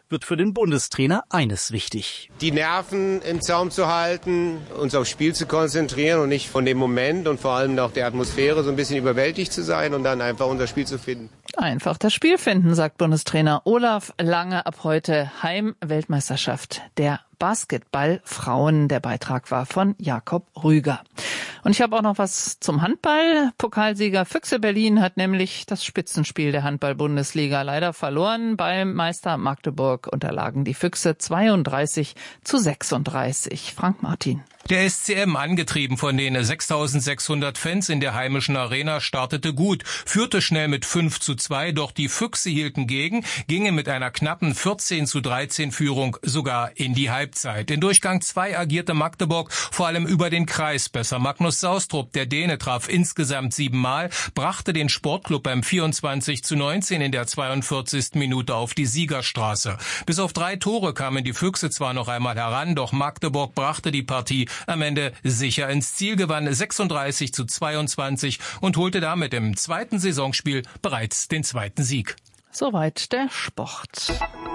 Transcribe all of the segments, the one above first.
wird für den Bundestrainer eines wichtig: die Nerven im Zaum zu halten, uns aufs Spiel zu konzentrieren und nicht von dem Moment und vor allem auch der Atmosphäre so ein bisschen überwältigt zu sein und dann einfach unser Spiel zu finden. Einfach das Spiel finden, sagt Bundestrainer Olaf Lange. Ab heute Heim-Weltmeisterschaft der Basketballfrauen. Der Beitrag war von Jakob Rüger. Und ich habe auch noch was zum Handball. Pokalsieger Füchse Berlin hat nämlich das Spitzenspiel der Handball-Bundesliga leider verloren. Beim Meister Magdeburg unterlagen die Füchse 32-36. Frank Martin. Der SCM, angetrieben von den 6.600 Fans in der heimischen Arena, startete gut, führte schnell mit 5:2, doch die Füchse hielten gegen, gingen mit einer knappen 14:13 Führung sogar in die Halbzeit. In Durchgang 2 agierte Magdeburg vor allem über den Kreis besser. Magnus Saustrup, der Däne, traf insgesamt 7-mal, brachte den Sportclub beim 24:19 in der 42. Minute auf die Siegerstraße. Bis auf 3 Tore kamen die Füchse zwar noch einmal heran, doch Magdeburg brachte die Partie am Ende sicher ins Ziel, gewann 36:22 und holte damit im zweiten Saisonspiel bereits den 2. Sieg. Soweit der Sport.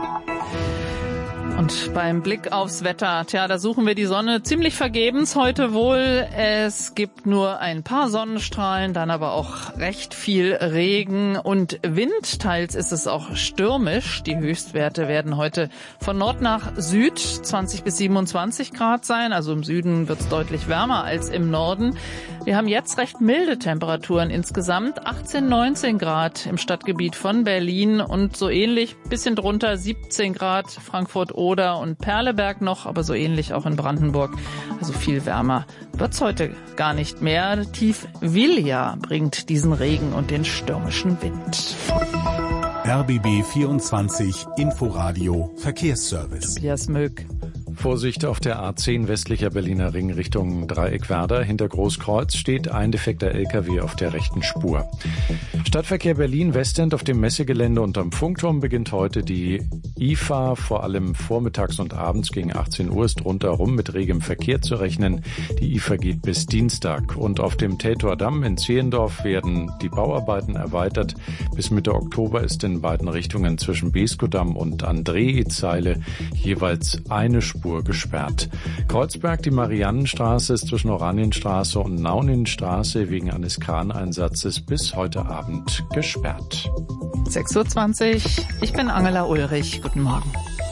Und beim Blick aufs Wetter, da suchen wir die Sonne ziemlich vergebens heute wohl. Es gibt nur ein paar Sonnenstrahlen, dann aber auch recht viel Regen und Wind. Teils ist es auch stürmisch. Die Höchstwerte werden heute von Nord nach Süd 20 bis 27 Grad sein. Also im Süden wird es deutlich wärmer als im Norden. Wir haben jetzt recht milde Temperaturen insgesamt. 18, 19 Grad im Stadtgebiet von Berlin und so ähnlich, bisschen drunter 17 Grad Frankfurt-Oder und Perleberg noch, aber so ähnlich auch in Brandenburg. Also viel wärmer wird's heute gar nicht mehr. Tief Vilja bringt diesen Regen und den stürmischen Wind. RBB 24 Inforadio Verkehrsservice. Tobias Möck. Vorsicht auf der A10 westlicher Berliner Ring Richtung Dreieckwerder. Hinter Großkreuz steht ein defekter LKW auf der rechten Spur. Stadtverkehr Berlin-Westend auf dem Messegelände unterm Funkturm beginnt heute die IFA. Vor allem vormittags und abends gegen 18 Uhr ist rundherum mit regem Verkehr zu rechnen. Die IFA geht bis Dienstag. Und auf dem Tätordamm in Zehlendorf werden die Bauarbeiten erweitert. Bis Mitte Oktober ist in beiden Richtungen zwischen Beeskodamm und Andrei-Zeile jeweils eine Spur gesperrt. Kreuzberg, die Mariannenstraße ist zwischen Oranienstraße und Nauninstraße wegen eines Kraneinsatzes bis heute Abend gesperrt. 6:20 Uhr. Ich bin Angela Ulrich. Guten Morgen.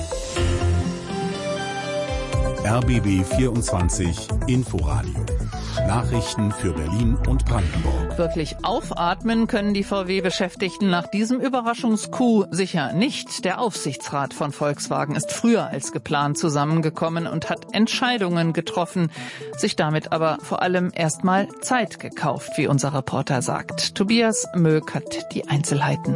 RBB 24 Inforadio. Nachrichten für Berlin und Brandenburg. Wirklich aufatmen können die VW-Beschäftigten nach diesem Überraschungscoup sicher nicht. Der Aufsichtsrat von Volkswagen ist früher als geplant zusammengekommen und hat Entscheidungen getroffen, sich damit aber vor allem erstmal Zeit gekauft, wie unser Reporter sagt. Tobias Möck hat die Einzelheiten.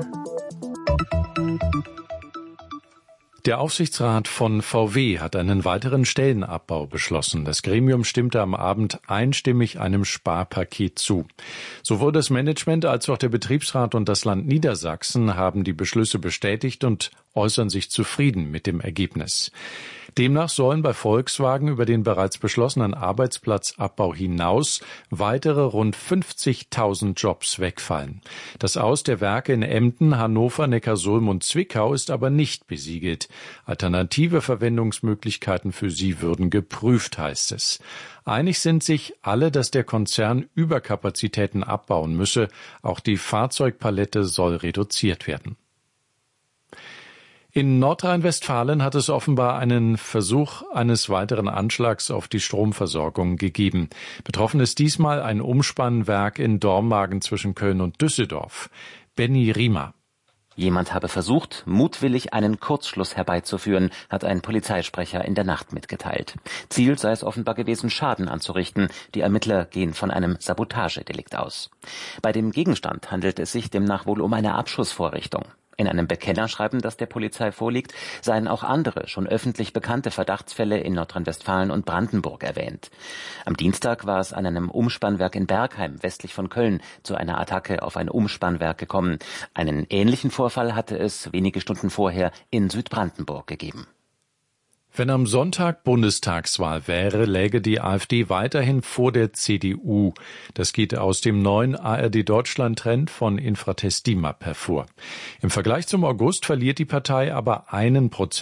Der Aufsichtsrat von VW hat einen weiteren Stellenabbau beschlossen. Das Gremium stimmte am Abend einstimmig einem Sparpaket zu. Sowohl das Management als auch der Betriebsrat und das Land Niedersachsen haben die Beschlüsse bestätigt und äußern sich zufrieden mit dem Ergebnis. Demnach sollen bei Volkswagen über den bereits beschlossenen Arbeitsplatzabbau hinaus weitere rund 50.000 Jobs wegfallen. Das Aus der Werke in Emden, Hannover, Neckarsulm und Zwickau ist aber nicht besiegelt. Alternative Verwendungsmöglichkeiten für sie würden geprüft, heißt es. Einig sind sich alle, dass der Konzern Überkapazitäten abbauen müsse. Auch die Fahrzeugpalette soll reduziert werden. In Nordrhein-Westfalen hat es offenbar einen Versuch eines weiteren Anschlags auf die Stromversorgung gegeben. Betroffen ist diesmal ein Umspannwerk in Dormagen zwischen Köln und Düsseldorf. Benny Riemer. Jemand habe versucht, mutwillig einen Kurzschluss herbeizuführen, hat ein Polizeisprecher in der Nacht mitgeteilt. Ziel sei es offenbar gewesen, Schaden anzurichten. Die Ermittler gehen von einem Sabotagedelikt aus. Bei dem Gegenstand handelt es sich demnach wohl um eine Abschussvorrichtung. In einem Bekennerschreiben, das der Polizei vorliegt, seien auch andere, schon öffentlich bekannte Verdachtsfälle in Nordrhein-Westfalen und Brandenburg erwähnt. Am Dienstag war es an einem Umspannwerk in Bergheim, westlich von Köln, zu einer Attacke auf ein Umspannwerk gekommen. Einen ähnlichen Vorfall hatte es wenige Stunden vorher in Südbrandenburg gegeben. Wenn am Sonntag Bundestagswahl wäre, läge die AfD weiterhin vor der CDU. Das geht aus dem neuen ARD-Deutschland-Trend von Infratest DIMAP hervor. Im Vergleich zum August verliert die Partei aber 1%.